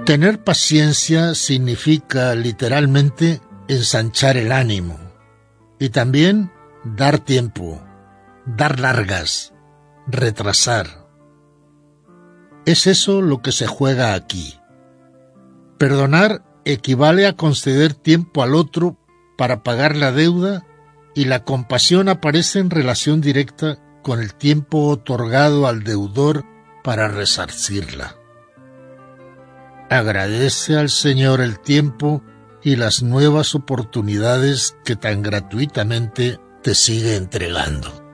Tener paciencia significa literalmente ensanchar el ánimo y también dar tiempo, dar largas, retrasar. Es eso lo que se juega aquí. Perdonar equivale a conceder tiempo al otro para pagar la deuda y la compasión aparece en relación directa con el tiempo otorgado al deudor para resarcirla. Agradece al Señor el tiempo y las nuevas oportunidades que tan gratuitamente te sigue entregando.